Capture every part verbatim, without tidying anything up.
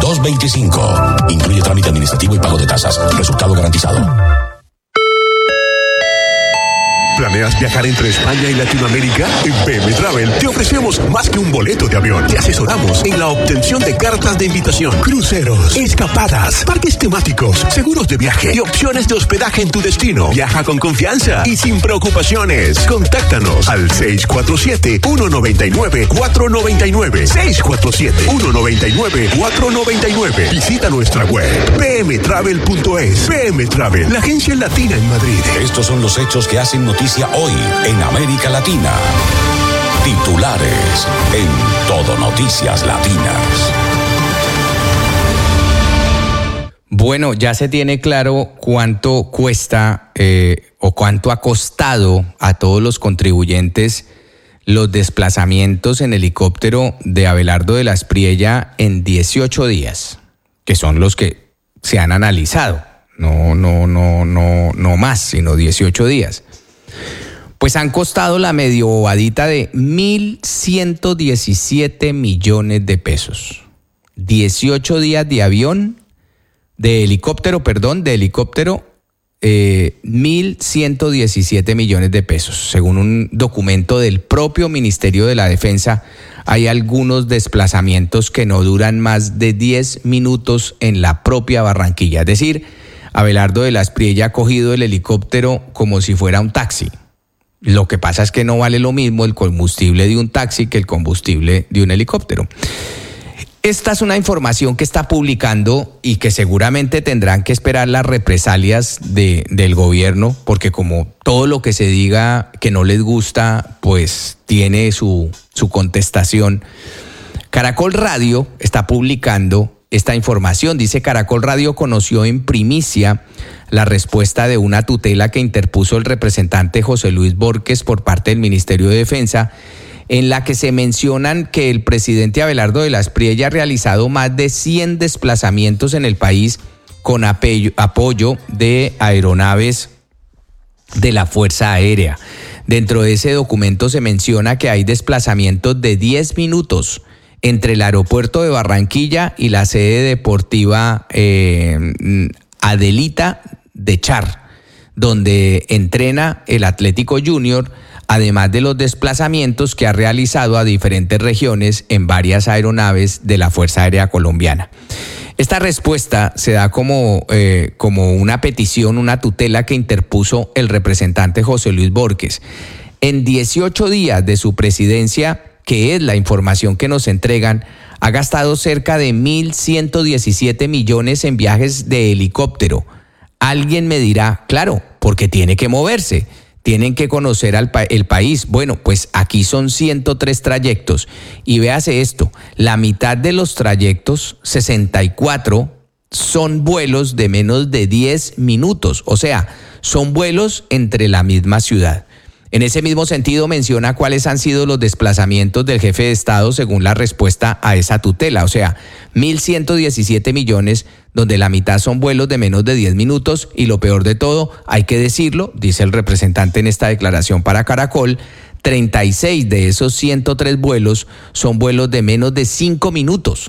dos veinticinco. Incluye trámite administrativo y pago de tasas. Resultado garantizado. ¿Planeas viajar entre España y Latinoamérica? En P M Travel te ofrecemos más que un boleto de avión. Te asesoramos en la obtención de cartas de invitación, cruceros, escapadas, parques temáticos, seguros de viaje y opciones de hospedaje en tu destino. Viaja con confianza y sin preocupaciones. Contáctanos al seis cuatro siete, uno nueve nueve, cuatro nueve nueve. seis cuatro siete, uno nueve nueve, cuatro nueve nueve. Visita nuestra web p m travel punto es. P M Travel, la agencia latina en Madrid. Estos son los hechos que hacen noticia hoy en América Latina. Titulares en Todo Noticias Latinas. Bueno, ya se tiene claro cuánto cuesta eh, o cuánto ha costado a todos los contribuyentes los desplazamientos en helicóptero de Abelardo de la Espriella en dieciocho días, que son los que se han analizado. No, no, no, no, no más, sino dieciocho días. Pues han costado la medio bobadita de mil ciento diecisiete millones de pesos. dieciocho días de avión, de helicóptero, perdón, de helicóptero, eh, mil ciento diecisiete millones de pesos. Según un documento del propio Ministerio de la Defensa, hay algunos desplazamientos que no duran más de diez minutos en la propia Barranquilla. Es decir, Abelardo de la Espriella ha cogido el helicóptero como si fuera un taxi. Lo que pasa es que no vale lo mismo el combustible de un taxi que el combustible de un helicóptero. Esta es una información que está publicando y que seguramente tendrán que esperar las represalias de, del gobierno, porque como todo lo que se diga que no les gusta, pues tiene su, su contestación. Caracol Radio está publicando esta información. Dice: Caracol Radio conoció en primicia la respuesta de una tutela que interpuso el representante José Luis Borges por parte del Ministerio de Defensa, en la que se mencionan que el presidente Abelardo de la Espriella ha realizado más de cien desplazamientos en el país con apoyo, apoyo de aeronaves de la Fuerza Aérea. Dentro de ese documento se menciona que hay desplazamientos de diez minutos entre el aeropuerto de Barranquilla y la sede deportiva eh, Adelita de Char, donde entrena el Atlético Junior, además de los desplazamientos que ha realizado a diferentes regiones en varias aeronaves de la Fuerza Aérea Colombiana. Esta respuesta se da como, eh, como una petición, una tutela que interpuso el representante José Luis Borges. En dieciocho días de su presidencia, que es la información que nos entregan, ha gastado cerca de mil ciento diecisiete millones en viajes de helicóptero. Alguien me dirá, claro, porque tiene que moverse. Tienen que conocer al pa- el país. Bueno, pues aquí son ciento tres trayectos. Y véase esto, la mitad de los trayectos, sesenta y cuatro, son vuelos de menos de diez minutos. O sea, son vuelos entre la misma ciudad. En ese mismo sentido menciona cuáles han sido los desplazamientos del jefe de Estado según la respuesta a esa tutela. O sea, mil ciento diecisiete millones, donde la mitad son vuelos de menos de diez minutos, y lo peor de todo, hay que decirlo, dice el representante en esta declaración para Caracol, treinta y seis de esos ciento tres vuelos son vuelos de menos de cinco minutos.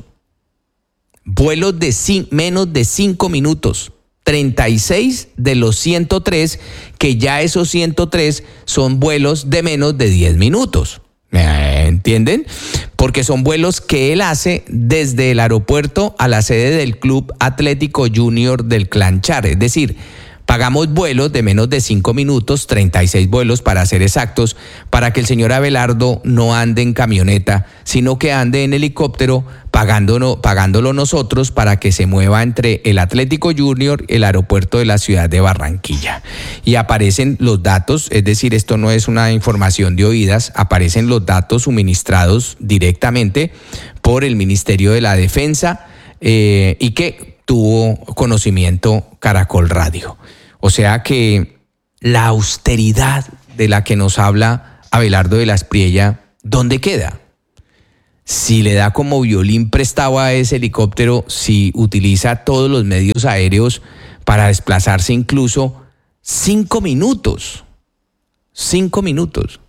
Vuelos de cin- menos de cinco minutos. treinta y seis de los ciento tres, que ya esos ciento tres son vuelos de menos de diez minutos. ¿Me entienden? Porque son vuelos que él hace desde el aeropuerto a la sede del Club Atlético Junior del Clan Char. Es decir, pagamos vuelos de menos de cinco minutos, treinta y seis vuelos para ser exactos, para que el señor Abelardo no ande en camioneta, sino que ande en helicóptero, pagándolo, pagándolo nosotros para que se mueva entre el Atlético Junior y el aeropuerto de la ciudad de Barranquilla. Y aparecen los datos, es decir, esto no es una información de oídas, aparecen los datos suministrados directamente por el Ministerio de la Defensa eh, y que tuvo conocimiento Caracol Radio. O sea que la austeridad de la que nos habla Abelardo de la Espriella, ¿dónde queda? Si le da como violín prestado a ese helicóptero, si utiliza todos los medios aéreos para desplazarse incluso cinco minutos. Cinco minutos.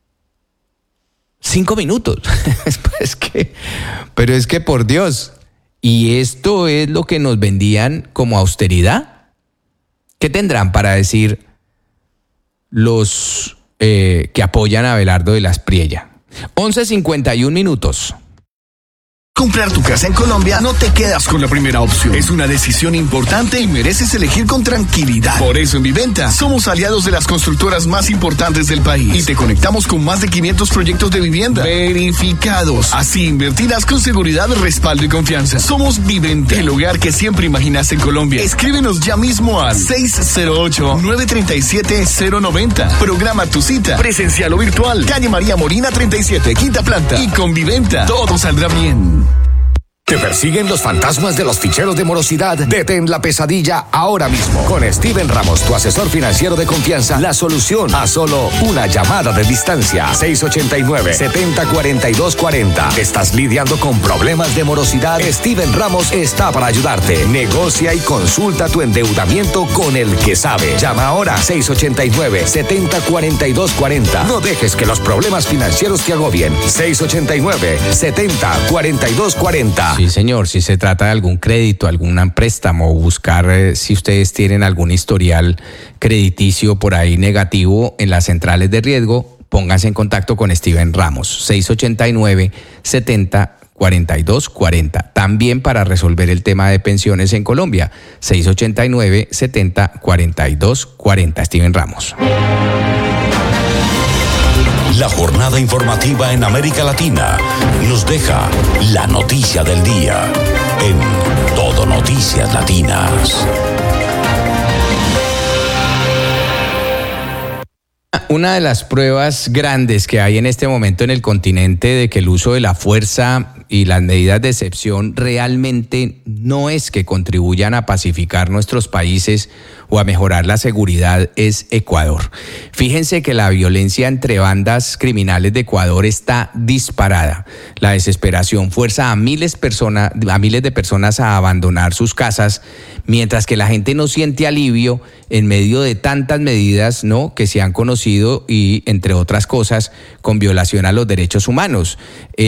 Cinco minutos. Es que, pero es que por Dios. ¿Y esto es lo que nos vendían como austeridad? ¿Qué tendrán para decir los eh, que apoyan a Abelardo de la Espriella? once cincuenta y un minutos. Comprar tu casa en Colombia no te quedas con la primera opción. Es una decisión importante y mereces elegir con tranquilidad. Por eso en Viventa somos aliados de las constructoras más importantes del país y te conectamos con más de quinientos proyectos de vivienda verificados. Así invertirás con seguridad, respaldo y confianza. Somos Viventa, el hogar que siempre imaginaste en Colombia. Escríbenos ya mismo al seis cero ocho, nueve tres siete, cero nueve cero. Programa tu cita, presencial o virtual. Calle María Molina treinta y siete, quinta planta. Y con Viventa todo saldrá bien. ¿Te persiguen los fantasmas de los ficheros de morosidad? Detén la pesadilla ahora mismo. Con Steven Ramos, tu asesor financiero de confianza, la solución a solo una llamada de distancia. seis ocho nueve, siete cero cuatro dos cuatro cero. ¿Estás lidiando con problemas de morosidad? Steven Ramos está para ayudarte. Negocia y consulta tu endeudamiento con el que sabe. Llama ahora seis ocho nueve, siete cero cuatro dos cuatro cero. No dejes que los problemas financieros te agobien. seis ocho nueve, siete cero cuatro dos cuatro cero. Sí, señor, si se trata de algún crédito, algún préstamo, o buscar eh, si ustedes tienen algún historial crediticio por ahí negativo en las centrales de riesgo, pónganse en contacto con Steven Ramos, seis ocho nueve, siete cero cuatro dos cuatro cero. También para resolver el tema de pensiones en Colombia, seis ocho nueve, siete cero cuatro dos cuatro cero. Steven Ramos. La jornada informativa en América Latina nos deja la noticia del día en Todo Noticias Latinas. Una de las pruebas grandes que hay en este momento en el continente de que el uso de la fuerza y las medidas de excepción realmente no es que contribuyan a pacificar nuestros países o a mejorar la seguridad es Ecuador. Fíjense que la violencia entre bandas criminales de Ecuador está disparada. La desesperación fuerza a miles, persona, a miles de personas a abandonar sus casas, mientras que la gente no siente alivio en medio de tantas medidas, ¿no?, que se han conocido y, entre otras cosas, con violación a los derechos humanos.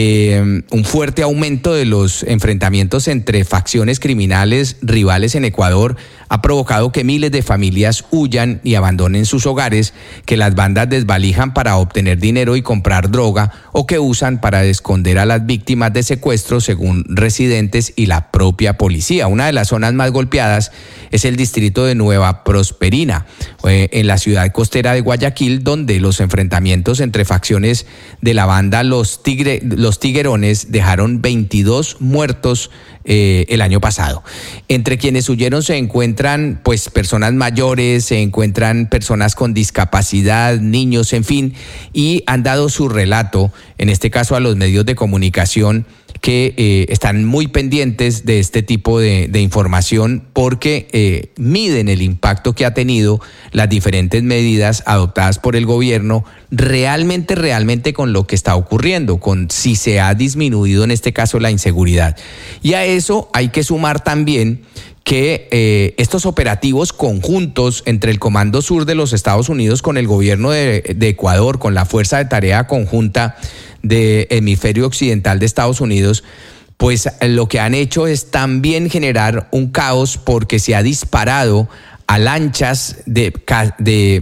Eh, un fuerte aumento de los enfrentamientos entre facciones criminales rivales en Ecuador ha provocado que miles de familias huyan y abandonen sus hogares, que las bandas desvalijan para obtener dinero y comprar droga o que usan para esconder a las víctimas de secuestro, según residentes y la propia policía. Una de las zonas más golpeadas es el distrito de Nueva Prosperina, eh, en la ciudad costera de Guayaquil, donde los enfrentamientos entre facciones de la banda Los, Tigre, los Tiguerones dejaron veintidós muertos eh, el año pasado. Entre quienes huyeron se encuentran pues personas mayores, se encuentran personas con discapacidad, niños, en fin, y han dado su relato, en este caso a los medios de comunicación, que eh, están muy pendientes de este tipo de, de información porque eh, miden el impacto que ha tenido las diferentes medidas adoptadas por el gobierno realmente, realmente con lo que está ocurriendo, con si se ha disminuido en este caso la inseguridad. Y a eso hay que sumar también que eh, estos operativos conjuntos entre el Comando Sur de los Estados Unidos con el gobierno de, de Ecuador, con la Fuerza de Tarea Conjunta del Hemisferio Occidental de Estados Unidos, pues lo que han hecho es también generar un caos porque se ha disparado a lanchas de, de,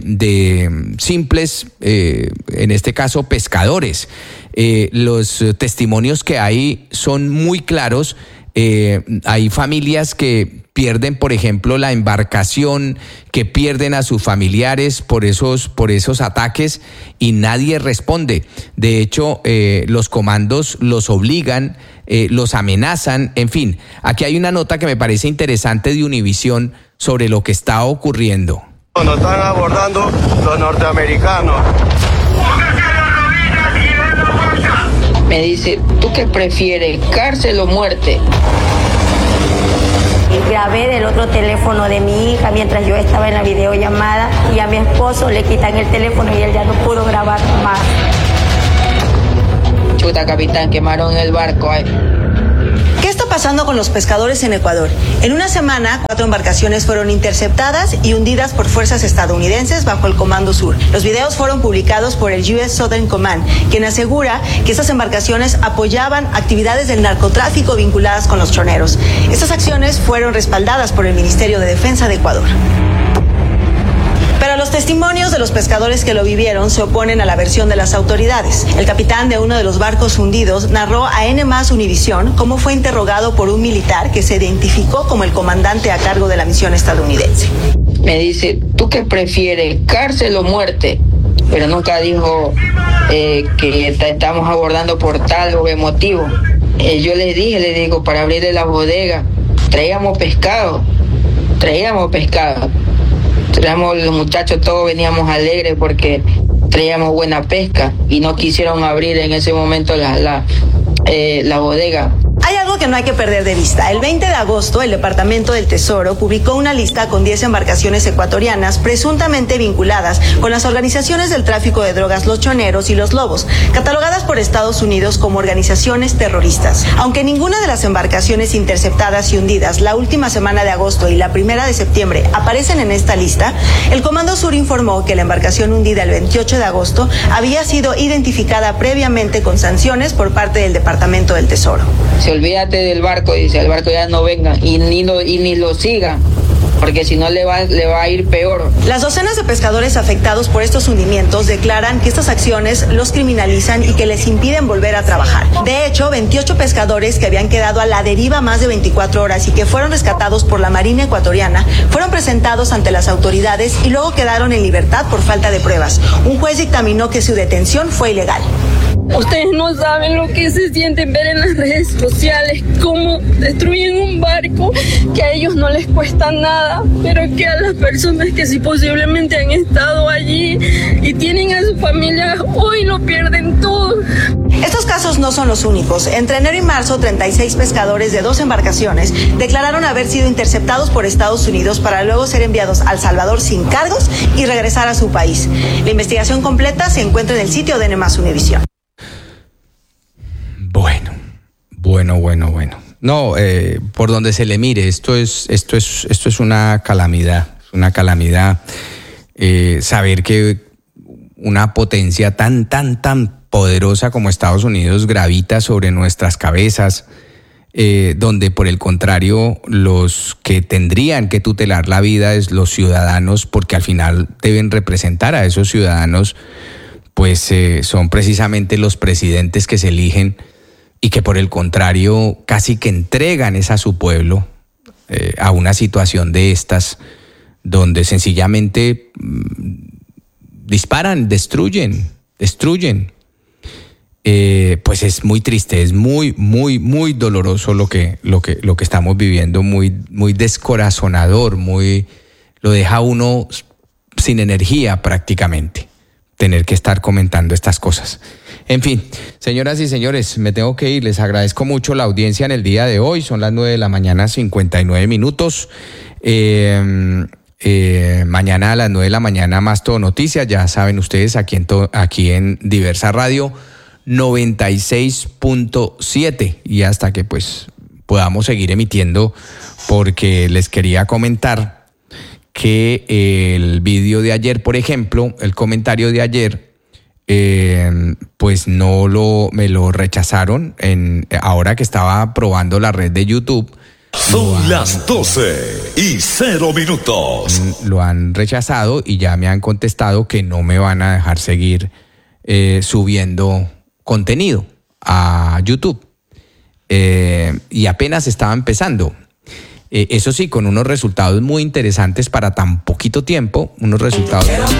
de simples, eh, en este caso pescadores. Eh, los testimonios que hay son muy claros. Eh, hay familias que pierden, por ejemplo, la embarcación, que pierden a sus familiares por esos, por esos ataques y nadie responde. De hecho, eh, los comandos los obligan, eh, los amenazan, en fin. Aquí hay una nota que me parece interesante de Univisión sobre lo que está ocurriendo. Nos están abordando los norteamericanos. Me dice, ¿tú qué prefieres, cárcel o muerte? Grabé del otro teléfono de mi hija mientras yo estaba en la videollamada y a mi esposo le quitan el teléfono y él ya no pudo grabar más. Chuta, capitán, quemaron el barco. Ay. ¿Qué está pasando con los pescadores en Ecuador. En una semana, cuatro embarcaciones fueron interceptadas y hundidas por fuerzas estadounidenses bajo el Comando Sur. Los videos fueron publicados por el U S Southern Command, quien asegura que estas embarcaciones apoyaban actividades del narcotráfico vinculadas con los choneros. Estas acciones fueron respaldadas por el Ministerio de Defensa de Ecuador. Pero los testimonios de los pescadores que lo vivieron se oponen a la versión de las autoridades. El capitán de uno de los barcos hundidos narró a N más Univisión cómo fue interrogado por un militar que se identificó como el comandante a cargo de la misión estadounidense. Me dice, ¿tú qué prefieres, cárcel o muerte? Pero nunca dijo eh, que estamos abordando por tal o qué motivo. Eh, yo les dije, les digo, para abrirle la bodega, traíamos pescado, traíamos pescado. Traíamos, los muchachos todos veníamos alegres porque traíamos buena pesca y no quisieron abrir en ese momento la, la, eh, la bodega. Hay algo que no hay que perder de vista. El veinte de agosto, el Departamento del Tesoro publicó una lista con diez embarcaciones ecuatorianas presuntamente vinculadas con las organizaciones del tráfico de drogas, los choneros y los lobos, catalogadas por Estados Unidos como organizaciones terroristas. Aunque ninguna de las embarcaciones interceptadas y hundidas la última semana de agosto y la primera de septiembre aparecen en esta lista, el Comando Sur informó que la embarcación hundida el veintiocho de agosto había sido identificada previamente con sanciones por parte del Departamento del Tesoro. Se olvídate del barco, dice, el barco ya no venga y ni, no, y ni lo siga, porque si no le va, le va a ir peor. Las docenas de pescadores afectados por estos hundimientos declaran que estas acciones los criminalizan y que les impiden volver a trabajar. De hecho, veintiocho pescadores que habían quedado a la deriva más de veinticuatro horas y que fueron rescatados por la Marina ecuatoriana fueron presentados ante las autoridades y luego quedaron en libertad por falta de pruebas. Un juez dictaminó que su detención fue ilegal. Ustedes no saben lo que se siente ver en las redes sociales, cómo destruyen un barco que a ellos no les cuesta nada, pero que a las personas que sí posiblemente han estado allí y tienen a su familia, hoy lo pierden todo. Estos casos no son los únicos. Entre enero y marzo, treinta y seis pescadores de dos embarcaciones declararon haber sido interceptados por Estados Unidos para luego ser enviados a El Salvador sin cargos y regresar a su país. La investigación completa se encuentra en el sitio de N más Univisión. Bueno, bueno, bueno, bueno. No, eh, por donde se le mire, esto es, esto es, esto es una calamidad, una calamidad. Eh, saber que una potencia tan, tan, tan poderosa como Estados Unidos gravita sobre nuestras cabezas, eh, donde por el contrario los que tendrían que tutelar la vida es los ciudadanos, porque al final deben representar a esos ciudadanos, pues eh, son precisamente los presidentes que se eligen y que por el contrario casi que entregan es a su pueblo eh, a una situación de estas, donde sencillamente mmm, disparan, destruyen, destruyen. Eh, pues es muy triste, es muy, muy, muy doloroso lo que, lo que, lo que estamos viviendo, muy, muy descorazonador, muy, lo deja uno sin energía prácticamente, tener que estar comentando estas cosas. En fin, señoras y señores, me tengo que ir. Les agradezco mucho la audiencia en el día de hoy. Son las nueve de la mañana, cincuenta y nueve minutos. Eh, eh, mañana a las nueve de la mañana más Todo Noticias. Ya saben ustedes, aquí en, to, aquí en Diversa Radio noventa y seis punto siete. Y hasta que pues podamos seguir emitiendo, porque les quería comentar que el vídeo de ayer, por ejemplo, el comentario de ayer, eh, pues no lo, me lo rechazaron en, ahora que estaba probando la red de YouTube. Son las doce y cero minutos. Lo han rechazado y ya me han contestado que no me van a dejar seguir eh, subiendo contenido a YouTube. Eh, y apenas estaba empezando. Eh, eso sí, con unos resultados muy interesantes para tan poquito tiempo, unos resultados...